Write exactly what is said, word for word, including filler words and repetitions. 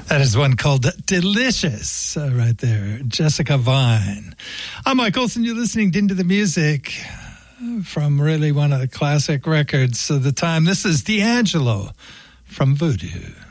That is one called Delicious, uh, right there. Jessica Vine. I'm Mike Olson. You're listening to Into the Music from really one of the classic records of the time. This is D'Angelo from Voodoo.